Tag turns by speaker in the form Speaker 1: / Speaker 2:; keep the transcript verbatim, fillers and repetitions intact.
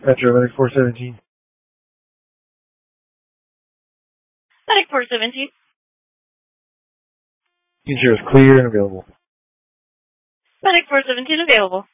Speaker 1: Metro, Medic four seventeen.
Speaker 2: Medic four seventeen.
Speaker 1: Insurance clear and available.
Speaker 2: Medic four seventeen available.